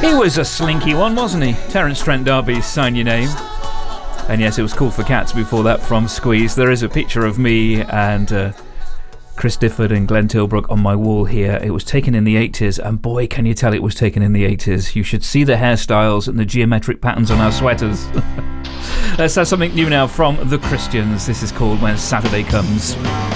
He was a slinky one, wasn't he? Terence Trent D'Arby's Sign Your Name. And yes, it was Call for Cats before that from Squeeze. There is a picture of me and Chris Difford and Glenn Tilbrook on my wall here. It was taken in the 80s, and boy, can you tell it was taken in the 80s. You should see the hairstyles and the geometric patterns on our sweaters. Let's have something new now from The Christians. This is called When Saturday Comes.